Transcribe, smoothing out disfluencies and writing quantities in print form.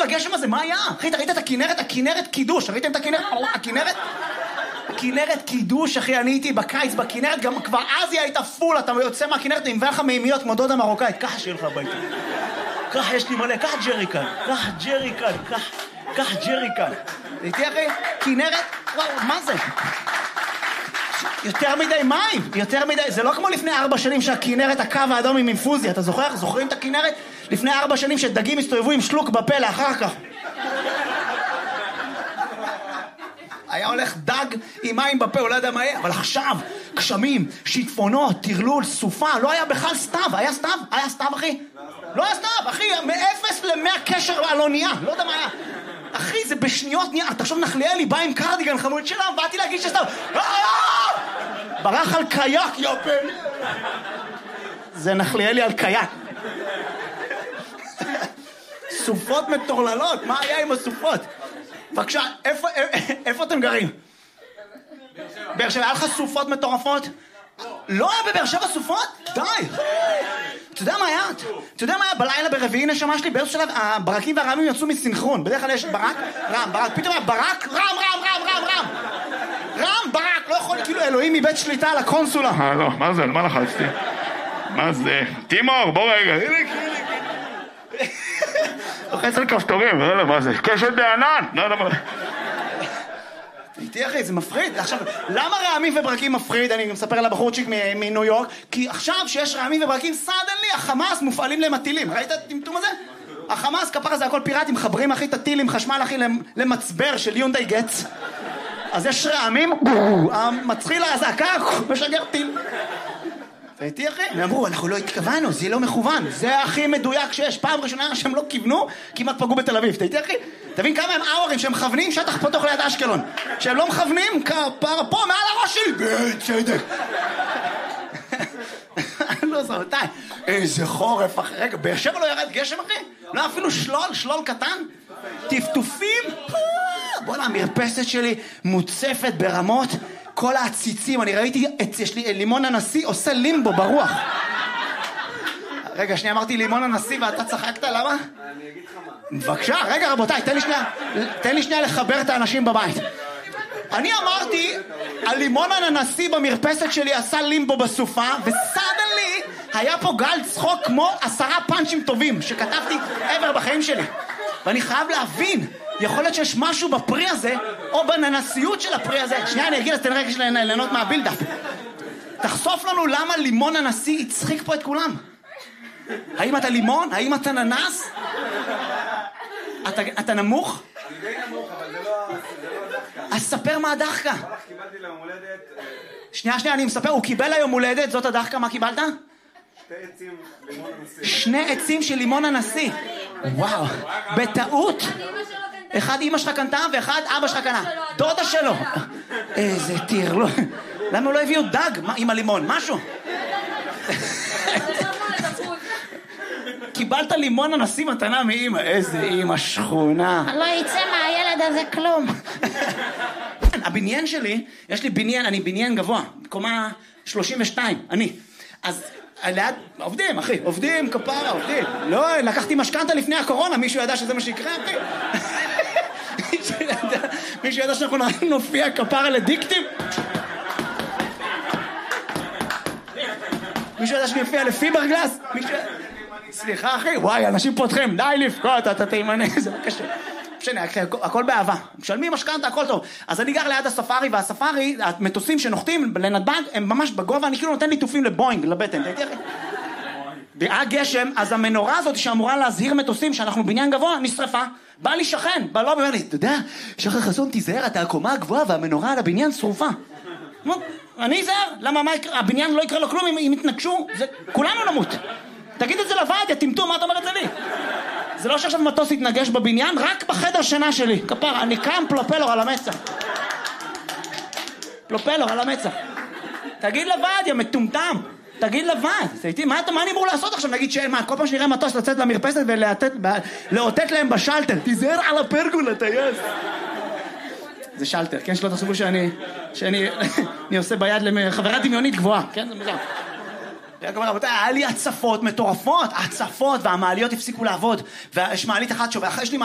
הגשם הזה? מה היה? אחי, אתה ראית את הכנרת? הכנרת קידוש. ראיתם את הכנרת? הכנרת קידוש, אחי, אני הייתי בקיץ בכנרת, גם כבר אז היא הייתה פול, אתה יוצא מהכנרת, אני מביא לך מימיות כמו דודה מרוקאית, ככה שיהיה לך הביתה. ככה יש לי מלא, ככה ג'ריקן, ככה ג'ריקן. ראיתי אחי? כנרת, וואו, מה זה? יותר מדי מים, יותר מדי, זה לא כמו לפני 4 שנים שהכנרת הקו האדום עם אינפוזיה, אתה זוכר? זוכרים את הכנרת? לפני 4 שנים שדגים הסתובבו עם שלוק בפה לאחר כך. היה הולך דג עם מים בפה, הוא לא יודע מה יהיה, אבל עכשיו, גשמים, שיטפונות, טרלול, סופה, לא היה בכלל סתיו, היה סתיו? היה סתיו אחי? לא היה סתיו, אחי, מ-0 ל-100 קשר על אונייה, לא יודע מה היה. אחי, זה בשניות נהיה, תחשוב נחליאלי בא עם קרדיגן חמוד שלה, באתי להגיד שסתיו, ברח על קייק, יופן. זה נחליאלי על קייק. סופות מטורללות, מה היה עם הסופות? בבקשה, איפה אתם גרים? באר שבע, היה לך סופות מטורפות? לא היה בבאר שבע סופות? די! אתה יודע מה היה? אתה יודע מה היה בלילה ברביעי נשמה שלי? באיזשהו שלב הברקים והרעמים יצאו מסינכרון. בדרך כלל יש ברק, רם, ברק, פתאום היה ברק, רם, ברק, לא יכול, כאילו אלוהים מבית שליטה על הקונסולה. לא, מה זה? מה לחצתי? מה זה? תימור, בוא רגע. לוחץ על כפתורים, לא יודע מה זה, קשת בענן, לא יודע מה. איתי אחי, זה מפחיד. עכשיו, למה רעמים וברקים מפחיד? אני מספר לבחורצ'יק מניו יורק, כי עכשיו שיש רעמים וברקים, סדנלי, החמאס מופעלים למטילים. ראית את הטמטום הזה? החמאס, כפרה זה הכל פיראטים, מחברים אחי את הטילים, חשמל אחי למצבר של יונדאי גץ. אז יש רעמים, מצחיל הזעקה, משגר טיל. ואיתי אחי, הם אמרו, אנחנו לא התכוונו, זה לא מכוון, זה הכי מדויק שיש. פעם ראשונה שהם לא כיוונו, כמעט פגעו בתל אביב. איתי אחי, תבין כמה הם אאורים שהם מכוונים שטח פתוח ליד אשקלון. שהם לא מכוונים, פה מעל הראש שלי, בצדק. לא זרתי, איזה חורף אחי. רגע, באר שבע לא ירד גשם אחי? לא אפילו שלול קטן? טפטופים? בוא'נה, המרפסת שלי מוצפת ברמות. כל העציצים, אני ראיתי, יש לי לימון הנשיא עושה לימבו ברוח. רגע, שנייה, אמרתי לימון הנשיא ואתה צחקת, למה? אני אגיד לך מה. בבקשה, רגע רבותיי, תן לי שנייה לחבר את האנשים בבית. אני אמרתי, הלימון הנשיא במרפסת שלי עשה לימבו בסופה, וסדנלי היה פה גל צחוק כמו 10 פאנצ'ים טובים שכתבתי עבר בחיים שלי. ואני חייב להבין, יכול להיות שיש משהו בפרי הזה, או בננסיות של הפרי הזה. שנייה, אני אגיד, אז תן רגע ליהנות מהבילדאפ. תחשוף לנו למה לימון הנשיא הצחיק פה את כולם. האם אתה לימון? האם אתה ננס? אתה נמוך? אני די נמוך, אבל זה לא הדחקה. אז ספר מה הדחקה. קיבלתי ליום הולדת... שנייה, אני מספר, הוא קיבל היום הולדת, זאת הדחקה, מה קיבלת? 2 עצים לימון הנשיא. 2 עצים של לימון הנשיא. וואו, בטעות. אחד אמא שלך קנתה ואחד אבא שלך קנה. דודה שלו. איזה טרלול. למה הוא לא הביאו דג עם הלימון? משהו. קיבלת לימון הנשיא מתנה מאמא. איזה אמא שכונה. לא יצא מהילד הזה כלום. הבניין שלי, יש לי בניין, אני בניין גבוה, קומה 32, אני. אז ליד, עובדים אחי, עובדים כפרה, עובדים. לא, לקחתי משכנתה לפני הקורונה, מישהו ידע שזה מה שיקרה אחי? מישהו ידע שאנחנו נופיע כפרה לדיקטים? מישהו ידע שאני אופיע לפיברגלס? סליחה אחי, וואי, אנשים פותחים, די לבכות, אתה תימנה, זה לא קשה. משנה, הכל באהבה. משלמים משכנתה, הכל טוב. אז אני גר ליד הספארי, והספארי, המטוסים שנוחתים לנתב"ג, הם ממש בגובה, אני כאילו נותן ליטופים לבוינג, לבטן. היה גשם, אז המנורה הזאת שאמורה להזהיר מטוסים שאנחנו בניין גבוה, נשרפה. בא לי שכן, בא לו ואומר לי, אתה יודע, שחר חסון תיזהר, אתה הקומה הגבוהה והמנורה על הבניין שרופה. אני אזהר, למה הבניין לא יקרה לו כלום אם יתנגשו, כולנו נמות. תגיד את זה לוועד, יא טמטום, מה אתה אומר את זה לי? זה לא שעכשיו מטוס יתנגש בבניין, רק בחדר שינה שלי. כפרה, אני קם פלופלור על המצח. פלופלור על המצח. תגיד לוועד, יא מטומטם. תגיד לוועד. מה אני אמור לעשות עכשיו? נגיד שמה, כל פעם שנראה מטוס לצאת למרפסת ולאותת להם בשלטר. תיזהר על הפרגולה, טייס. זה שלטר, כן? שלא תחשבו שאני עושה ביד לחברה דמיונית גבוהה. כן? זה מוזר. היה לי הצפות מטורפות, הצפות, והמעליות הפסיקו לעבוד, ויש מעלית אחת יש לי